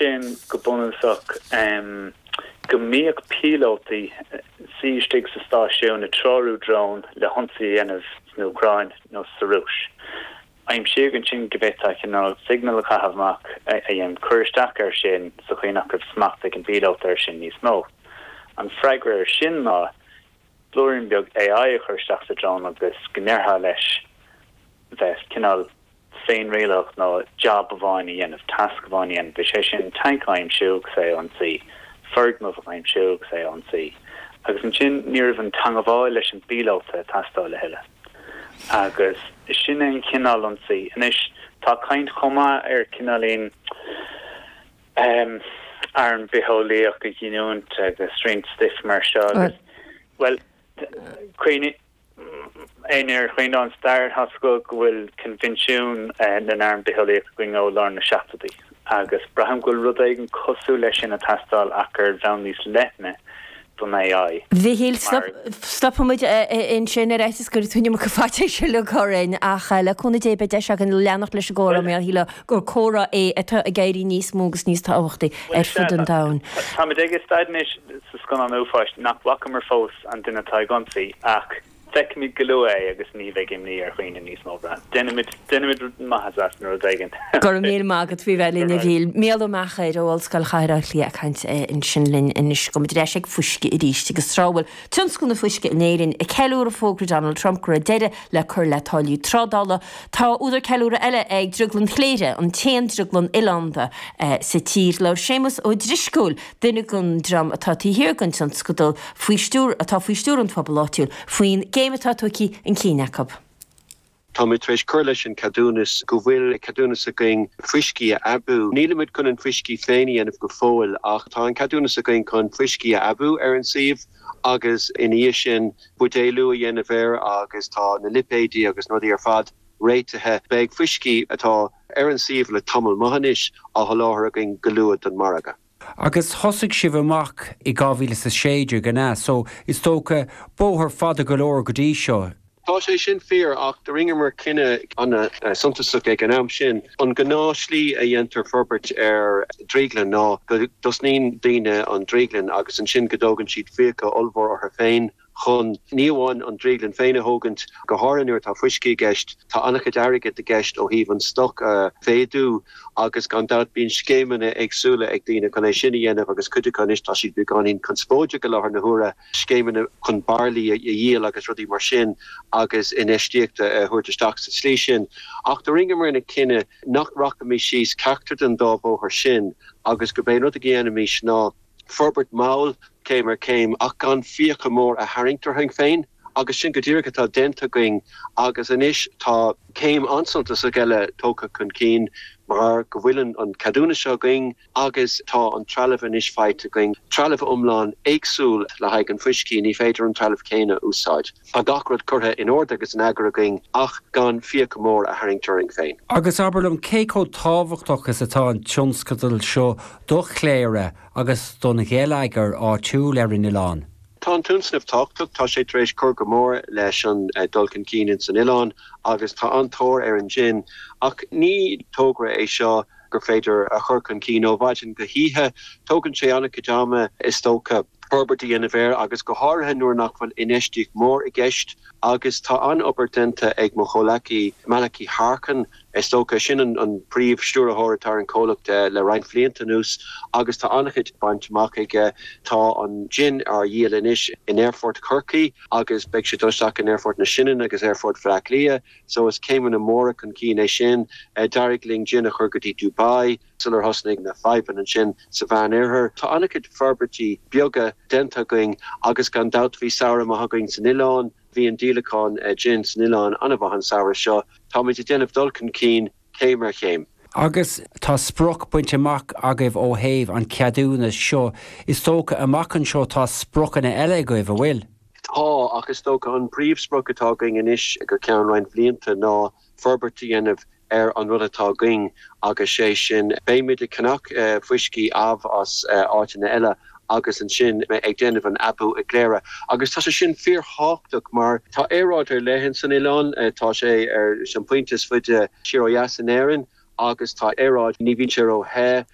sin go bunasach go míoch pilótaí sístig sa stáisiún na trorú drone le honsaí dhéanamh na Ucrain nó sa Rúis. I'm siúgan sin gobéta signal a chahabhach a dhéanam chuiristeach ar sin sa chuoinach go smacht ag an pilóta ar sin níos mó. An freigra ar sin ná blúirin beag AI a chuiristeach sa drone agus gnéirtha leis bheith cinál féin réalach nó job a bháin dhéanamh task a bháin dhéanamh bhí sé sin tankáim siúg sé an sí ferdmh a siúg sé an sí. Agus an sin níorh an tangáil leis an pilóta tastáil le heile. Agus sin an cinál an sí. Anis tá caint chomá ar cinálín ar an bithólaíoch go giniúnt agus strength stiff mar seo agus well chuoine éar chuoine an stair hasco go bhfuil convinisiún den ar an bithólaíoch going ó lá na seachtaí agus braham goil rud éigen cosú leis sin a tastáil achar bhean níos letne don AI. Bhí híl stop muid in sin réitis gur túine go fáte se le chorain ach le chuna dé be deise an leannach leis góra mé híle gur córa é a géirí níos mógus níos táhachttaí ar fud an dain. Tá ag staidnis sa scon an ófáist nach bhacha mar fós an duine tá gansaí ach feicimid goú é agus ní bheith imní ar chuoine níos mó bra. Denimid maithas nó daigen. Gur mí mágad bhí bhelín a bhíl méal mecha ar óilscail chaire lí a chaint in sinlinn inis go réis ag fuisce i ríiste agus ráhfuil tunscún na fuisce néirinn i ceúra fógra Donald Trump gur a deire le chur le táliú trádála tá úidir ceúra eile ag druglann chléire an téan druglann Ilanda sa tír le sémas ó driscúil duine gon dram atá tíhirirgann san scudal faoistúr atá faoistúr an fabaláitiúil faoin géimetá tuí in cíneachab. Táid éis chuirleis an cadúnas go bhfuil cadúnas a going friscí a abu. Nílamid chun an friscí féine anmh go fóil ach tá an cadúnas a going chun friscí a abu ar an siomh agus iní sin budéú a dhéanamh air agus tá na lipéidí agus nóí ar fad réitethe beag friscí atá ar an siomh le tamil mahanis a láthir a going goúad an maraga. Agus thosaigh sibh amach I 2016 ganná, so is tócha bóthar fada go leor go dtí seo. Tá sé sin fear ach de ringe mar cinenne anna suntasach ag an am sin an gná slí a dhéantar forbert ar dríglan ná dus níon daine an dríglan agus an sin godógan siad fiacha olmhór ar féin chun níomháin an dríglan féine hógant go háranúir tá fuiscí gceist tá annach deirige de gceist ó híomh an stoc féadú agus gan dat bín scéimene agsúla ag daine chun é sinna dhéanamh agus cuideáis tá siad beáín conspóide go láthar na thura scéimene chun barlaí a dhéal agus rudí mar sin agus in estiíochta thuirteisteach sa slí sin. Ach do ringe mar ina cinenne nach racha mí síos ceachtar den dábh thar sin agus go bé rud a ggéanamís ná Forbert Maul céim ach gan fiocha mór a Harrington hang féin agus sin go dtíircha tá denta going agus inis tá céim ansoltas a geile tócha chun cín mar go bhfuilen an cadúna seo going agus tá an trealah inis feite going trealah umláin éagsúil le haig an fuiscí ní féidir an trealah céine úsáid. A gachrad curtha in orda agus an agra going ach gan fiocha mór a Harrington féin. Agus aberlum céó táhachtachas atá an tionscadal seo do chléire agus donna ggéalaigar á túúil ar in Ián. Tá an túnsnah táchtach tá sé trééis chur go mór leis an dulcan cínin san Ián agus tá antóir ar an gin ach ní tógra é seo gur féidir a churcan cí ó bhaidin go híthe tógann sé anna kidama is tócha Herbertí in a bhéir agus go háthe nuair nachfuil inistíigh mór I gceist agus tá an opportunta ag mo cholaki Malachy Harkin is tócha sin an príomh stúrathirtar an cólacht le Ryan Fleantanús agus tá annachid baintach ag tá an gin ar díal inis in Airfort Kirky agus beag sé dúisteach in Airfort na Sinan agus Airfort Fraclia so is céim an móra chun cí é sin darigling gin a churgadí Dubai sular hosnig na 5 an sin sa bhean airthir. Tá annachid Ferbertí beaga denta going agus gan dat hí saoire a going san Ián hí an dílaán gin san Ián anna bhahan saoire seo tá muid déanamh dulcan cín céim ar chéim. Agus tá sproch buinteach agah ó héamh an ceadúna seo is tócha amach an seo tá sprochanna eile go bh bhfuil. Tá agus tócha an príomh sprochatá going inis gur cean Ryan Fleanta ná Ferbertí anmh ar an rudatá going agus sé sin béimiid a cannach fuiscí as áitina eile agus an sin me ag déanamh an abu a gléire. Agus tá sé sin fear háchtach mar tá éráid ar lehin san Ián tá sé ar san pointes fuide Shiro Yasin éireann agus tá éráid ní bhín sé ó he